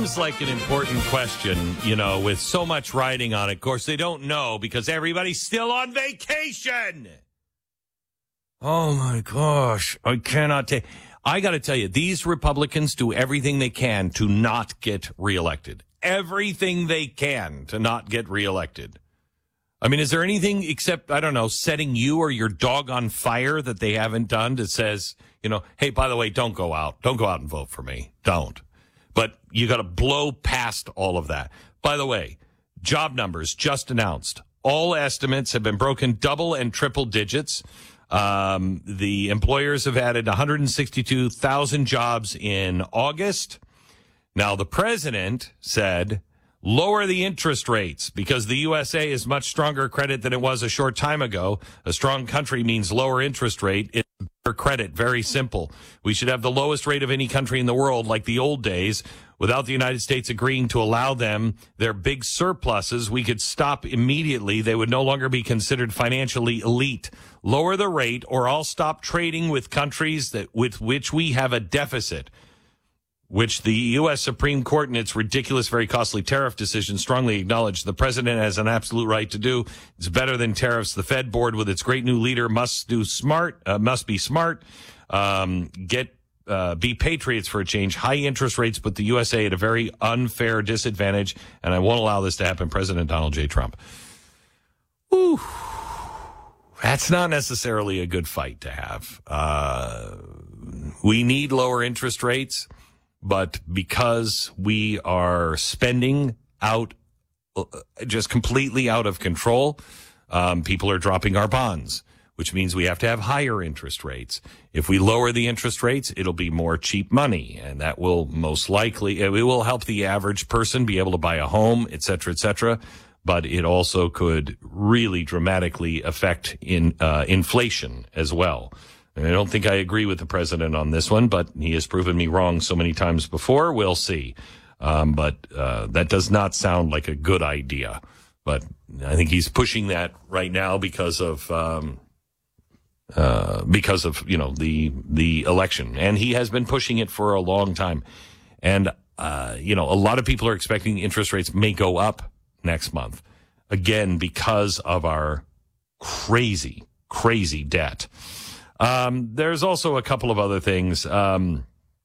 seems like an important question, with so much writing on it. Of course, they don't know because everybody's still on vacation. Oh, my gosh. I cannot take... I got to tell you, these Republicans do everything they can to not get reelected. Everything they can to not get reelected. I mean, is there anything except, I don't know, setting you or your dog on fire that they haven't done that says, hey, by the way, don't go out. Don't go out and vote for me. Don't. But you got to blow past all of that. By the way, job numbers just announced. All estimates have been broken double and triple digits. The employers have added 162,000 jobs in August. Now, the president said, lower the interest rates because the USA is much stronger credit than it was a short time ago. A strong country means lower interest rate. It's better credit. Very simple. We should have the lowest rate of any country in the world like the old days. Without the United States agreeing to allow them their big surpluses, we could stop immediately. They would no longer be considered financially elite. Lower the rate or I'll stop trading with countries with which we have a deficit, which the U.S. Supreme Court in its ridiculous, very costly tariff decision strongly acknowledged the president has an absolute right to do. It's better than tariffs. The Fed board with its great new leader must be smart, be patriots for a change. High interest rates put the USA at a very unfair disadvantage, and I won't allow this to happen. President Donald J. Trump. Whew. That's not necessarily a good fight to have. We need lower interest rates, but because we are spending out just completely out of control, people are dropping our bonds, which means we have to have higher interest rates. If we lower the interest rates, it'll be more cheap money, and that will most likely, it will help the average person be able to buy a home, et cetera, but it also could really dramatically affect inflation as well. And I don't think I agree with the president on this one, but he has proven me wrong so many times before. We'll see. But that does not sound like a good idea. But I think he's pushing that right now because of the election, and he has been pushing it for a long time. And a lot of people are expecting interest rates may go up next month again because of our crazy debt. There's also a couple of other things. Give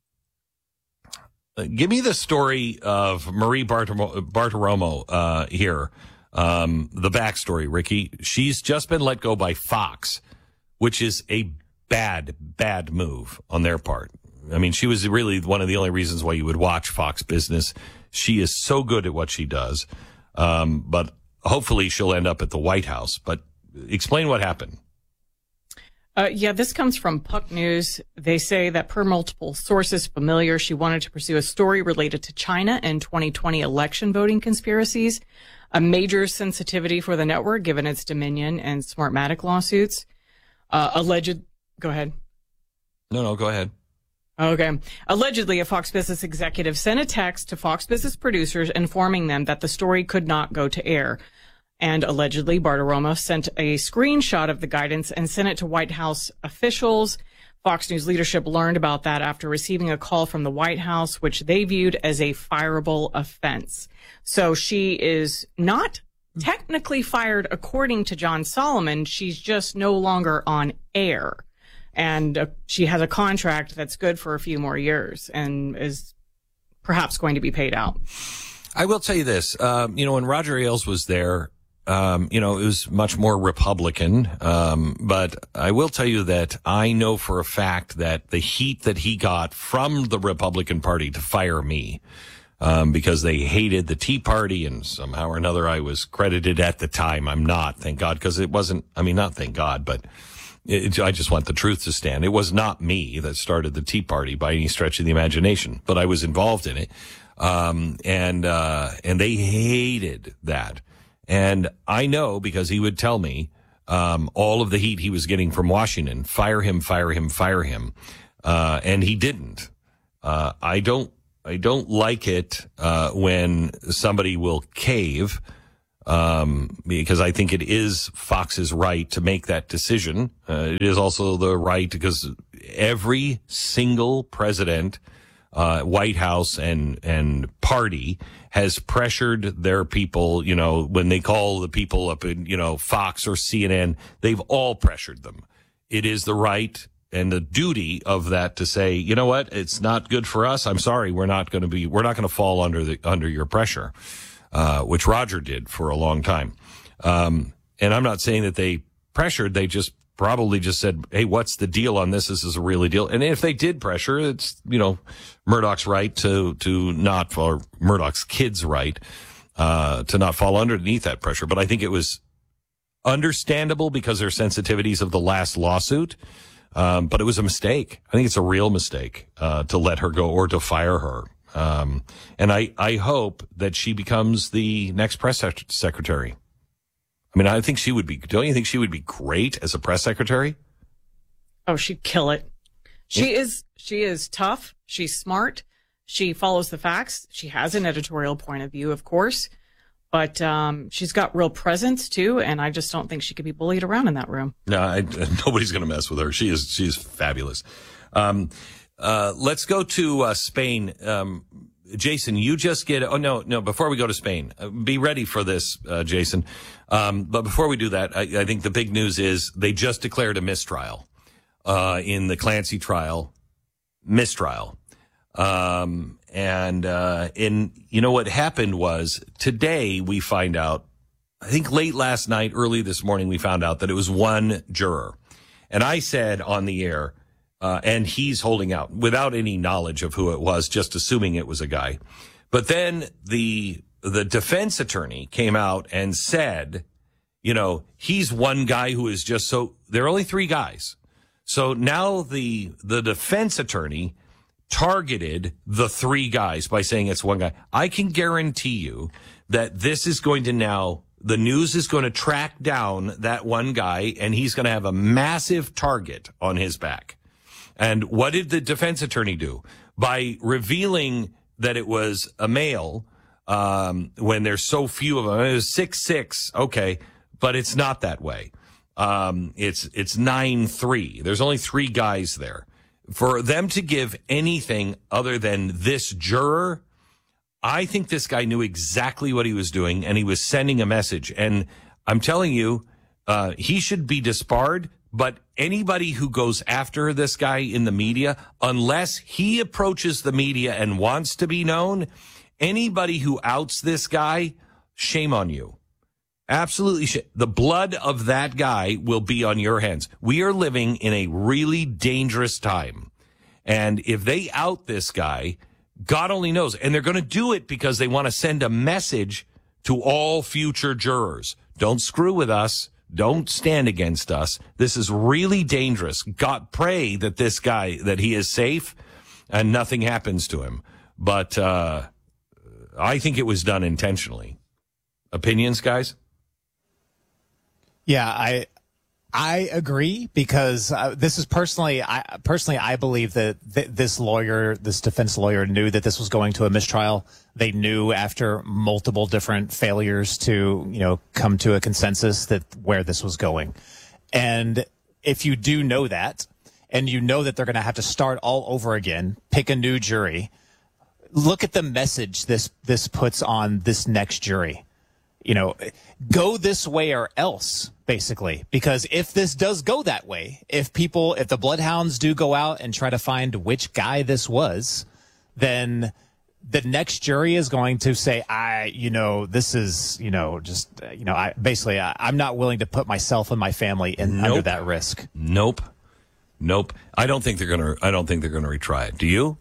me the story of Marie Bartiromo here. The backstory, Ricky. She's just been let go by Fox, which is a bad move on their part. I mean, she was really one of the only reasons why you would watch Fox Business. She is so good at what she does. But hopefully she'll end up at the White House. But explain what happened. This comes from Puck News. They say that per multiple sources familiar, she wanted to pursue a story related to China and 2020 election voting conspiracies, a major sensitivity for the network given its Dominion and Smartmatic lawsuits. Go ahead. No, go ahead. Okay. Allegedly, a Fox Business executive sent a text to Fox Business producers informing them that the story could not go to air. And allegedly, Bartiromo sent a screenshot of the guidance and sent it to White House officials. Fox News leadership learned about that after receiving a call from the White House, which they viewed as a fireable offense. So she is not technically fired according to John Solomon. She's just no longer on air. And she has a contract that's good for a few more years and is perhaps going to be paid out. I will tell you this. When Roger Ailes was there, it was much more Republican. But I will tell you that I know for a fact that the heat that he got from the Republican Party to fire me, because they hated the Tea Party, and somehow or another I was credited at the time. I'm not, thank God, because it wasn't, not thank God, but I just want the truth to stand. It was not me that started the Tea Party by any stretch of the imagination, but I was involved in it. And they hated that. And I know because he would tell me, all of the heat he was getting from Washington, fire him. And he didn't. I don't like it, when somebody will cave, because I think it is Fox's right to make that decision. It is also the right because every single president White House and party has pressured their people, when they call the people up in, Fox or CNN, they've all pressured them. It is the right and the duty of that to say, you know what, it's not good for us. I'm sorry, we're not going to fall under your pressure, which Roger did for a long time. And I'm not saying that they pressured, they just probably just said, hey, what's the deal on this? This is a really deal. And if they did pressure, it's, Murdoch's right to not fall, or Murdoch's kids' right, to not fall underneath that pressure. But I think it was understandable because their sensitivities of the last lawsuit. But it was a mistake. I think it's a real mistake, to let her go or to fire her. And I hope that she becomes the next press secretary. I mean, I think don't you think she would be great as a press secretary? Oh, she'd kill it. She is tough. She's smart. She follows the facts. She has an editorial point of view, of course, but she's got real presence too. And I just don't think she could be bullied around in that room. No, nobody's going to mess with her. She's fabulous. Let's go to Spain. Jason, you just get, before we go to Spain, be ready for this, Jason. But before we do that, I think the big news is they just declared a mistrial, in the Clancy trial, mistrial. What happened was today we find out, I think late last night, early this morning, we found out that it was one juror. And I said on the air, and he's holding out without any knowledge of who it was, just assuming it was a guy. But then the defense attorney came out and said, he's one guy who is just there are only three guys. So now the defense attorney targeted the three guys by saying it's one guy. I can guarantee you that this is going to the news is going to track down that one guy, and he's going to have a massive target on his back. And what did the defense attorney do? By revealing that it was a male, when there's so few of them, it was 6'6", okay, but it's not that way. It's 9'3". There's only three guys there. For them to give anything other than this juror, I think this guy knew exactly what he was doing, and he was sending a message. And I'm telling you, he should be disbarred. But anybody who goes after this guy in the media, unless he approaches the media and wants to be known, anybody who outs this guy, shame on you. Absolutely. The blood of that guy will be on your hands. We are living in a really dangerous time. And if they out this guy, God only knows. And they're going to do it because they want to send a message to all future jurors. Don't screw with us. Don't stand against us. This is really dangerous. God, pray that this guy, that he is safe and nothing happens to him. But I think it was done intentionally. Opinions, guys? Yeah, I agree, because this is I believe that this defense lawyer knew that this was going to a mistrial. They knew after multiple different failures to, come to a consensus that where this was going. And if you do know that, and you know that they're going to have to start all over again, pick a new jury, look at the message this puts on this next jury. Go this way or else, basically, because if this does go that way, if the bloodhounds do go out and try to find which guy this was, then the next jury is going to say, this is, I'm not willing to put myself and my family under that risk. Nope. I don't think they're going to retry it. Do you?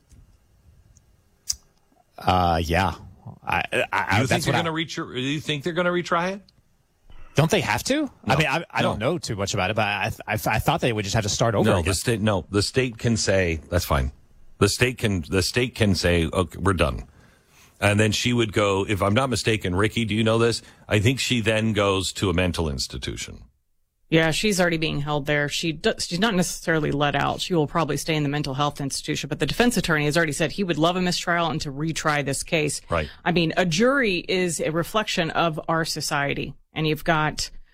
Yeah. Do you think they're going to retry it? Don't they have to? No, I don't know too much about it, but I thought they would just have to start over again. The state can say, that's fine. The state can say, okay, we're done. And then she would go, if I'm not mistaken, Ricky, do you know this? I think she then goes to a mental institution. Yeah, she's already being held there. She's not necessarily let out. She will probably stay in the mental health institution. But the defense attorney has already said he would love a mistrial and to retry this case. Right. I mean, a jury is a reflection of our society. And you've got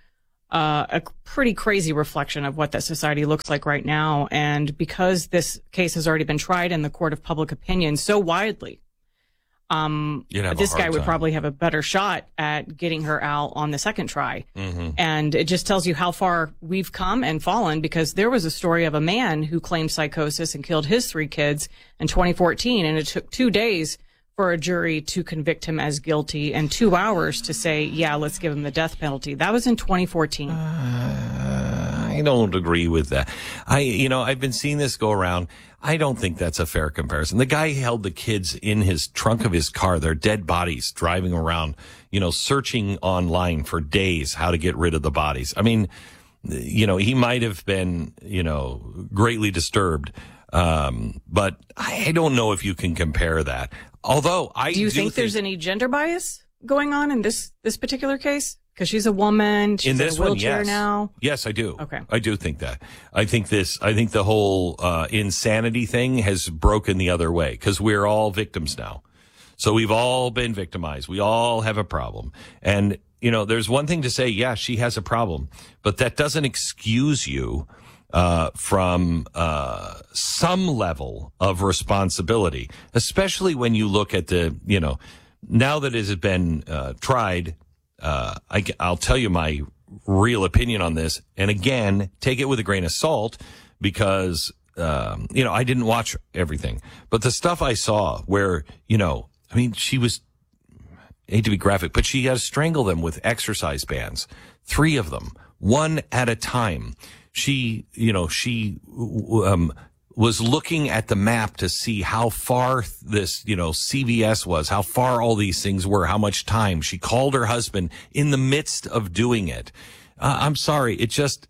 a pretty crazy reflection of what that society looks like right now. And because this case has already been tried in the court of public opinion so widely, this guy would probably have a better shot at getting her out on the second try. Mm-hmm. And it just tells you how far we've come and fallen, because there was a story of a man who claimed psychosis and killed his 3 kids in 2014. And it took 2 days for a jury to convict him as guilty and 2 hours to say, yeah, let's give him the death penalty. That was in 2014. I don't agree with that. I've been seeing this go around. I don't think that's a fair comparison. The guy held the kids in his trunk of his car, their dead bodies, driving around, searching online for days how to get rid of the bodies. I mean, he might have been, greatly disturbed. But I don't know if you can compare that. Although do you think there's any gender bias going on in this particular case? Because she's a woman, she's in a wheelchair now. Yes, I do. Okay. I do think that. I think the whole insanity thing has broken the other way, because we're all victims now. So we've all been victimized. We all have a problem. And, there's one thing to say, yeah, she has a problem, but that doesn't excuse you from some level of responsibility, especially when you look at now that it has been tried. I'll tell you my real opinion on this. And again, take it with a grain of salt, because, I didn't watch everything, but the stuff I saw where, she was, I hate to be graphic, but she had to strangle them with exercise bands, 3 of them, one at a time. She was looking at the map to see how far this, CVS was, how far all these things were, how much time. She called her husband in the midst of doing it. I'm sorry. It just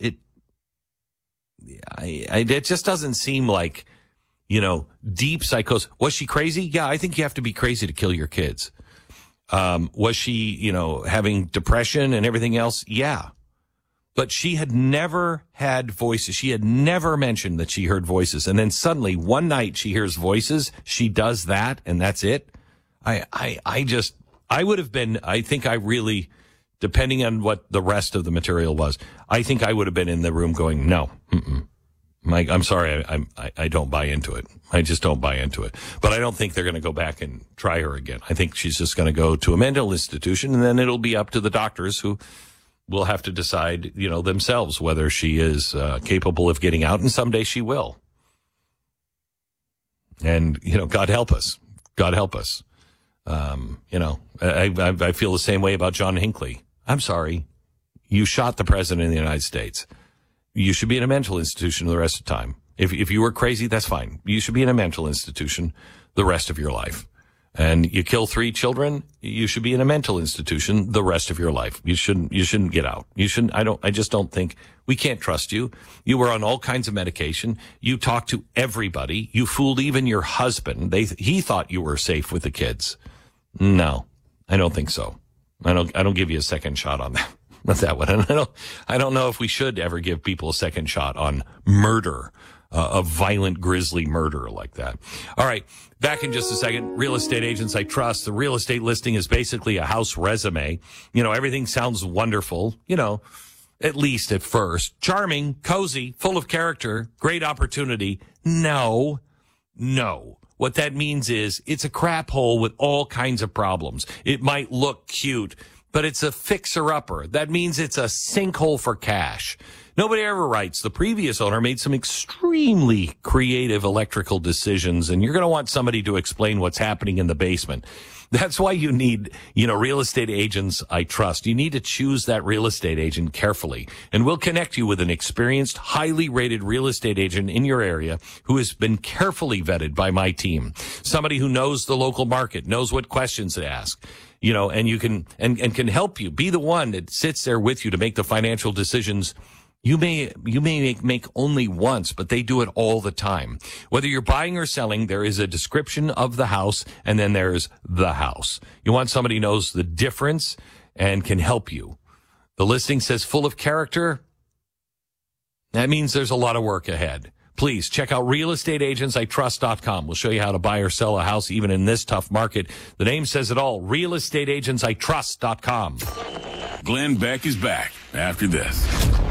doesn't seem like, deep psychosis. Was she crazy? Yeah, I think you have to be crazy to kill your kids. Was she, having depression and everything else? Yeah. But she had never had voices. She had never mentioned that she heard voices. And then suddenly one night she hears voices. She does that, and that's it. I would have been, I think I really, depending on what the rest of the material was, I think I would have been in the room going, no, I'm sorry. I don't buy into it. I just don't buy into it. But I don't think they're going to go back and try her again. I think she's just going to go to a mental institution, and then it'll be up to the doctors who will have to decide, themselves whether she is capable of getting out, and someday she will. And, God help us. God help us. I feel the same way about John Hinckley. I'm sorry. You shot the president of the United States. You should be in a mental institution the rest of the time. If you were crazy, that's fine. You should be in a mental institution the rest of your life. And you kill 3 children, you should be in a mental institution the rest of your life. You shouldn't get out. I just don't think, we can't trust you. You were on all kinds of medication. You talked to everybody. You fooled even your husband. He thought you were safe with the kids. No, I don't think so. I don't give you a second shot on that. Not that one. And I don't know if we should ever give people a second shot on murder, a violent, grisly murder like that. All right. Back in just a second. Real Estate Agents I Trust. The real estate listing is basically a house resume. Everything sounds wonderful, at least at first. Charming, cozy, full of character, great opportunity. No. What that means is it's a crap hole with all kinds of problems. It might look cute, but it's a fixer-upper. That means it's a sinkhole for cash. Nobody ever writes, the previous owner made some extremely creative electrical decisions, and you're going to want somebody to explain what's happening in the basement. That's why you need, Real Estate Agents I Trust. You need to choose that real estate agent carefully, and we'll connect you with an experienced, highly rated real estate agent in your area who has been carefully vetted by my team. Somebody who knows the local market, knows what questions to ask, and you can, and can help you be the one that sits there with you to make the financial decisions. You may make only once, but they do it all the time. Whether you're buying or selling, there is a description of the house, and then there's the house. You want somebody who knows the difference and can help you. The listing says full of character. That means there's a lot of work ahead. Please check out realestateagentsitrust.com. We'll show you how to buy or sell a house even in this tough market. The name says it all, realestateagentsitrust.com. Glenn Beck is back after this.